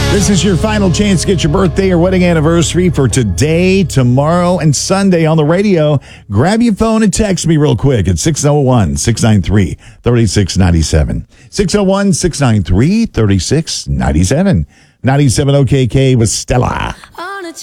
This is your final chance to get your birthday or wedding anniversary for today, tomorrow, and Sunday on the radio. Grab your phone and text me real quick at 601-693-3697. 601-693-3697. 97 OKK with Stella.